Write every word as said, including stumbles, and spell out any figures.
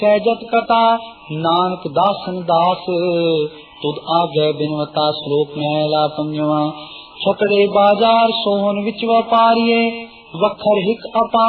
जत कथा नानक दासन दास तुद आगे बिनवता श्लोक महला पंजवा। छकड़े बाजार सोहन विच व्यापारिये वखर हिक अपा